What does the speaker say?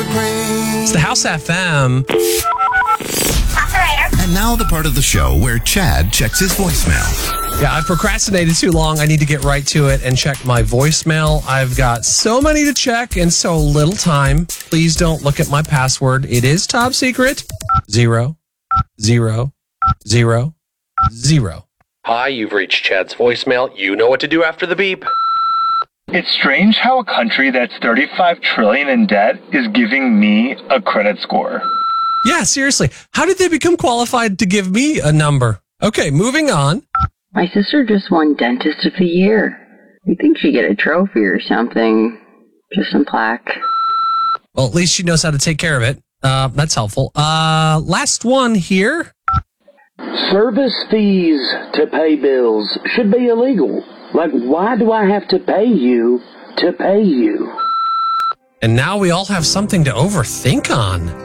praise. It's the House FM. Operator. And now the part of the show where Chad checks his voicemail. Yeah, I've procrastinated too long. I need to get right to it and check my voicemail. I've got so many to check and so little time. Please don't look at my password. It is top secret. 0, 0, 0, 0. Hi, you've reached Chad's voicemail. You know what to do after the beep. It's strange how a country that's $35 trillion in debt is giving me a credit score. Yeah, seriously. How did they become qualified to give me a number? Okay, moving on. My sister just won Dentist of the Year. You think she'd get a trophy or something? Just some plaque. Well, at least she knows how to take care of it. That's helpful. Last one here. Service fees to pay bills should be illegal. Like, why do I have to pay you to pay you? And now we all have something to overthink on.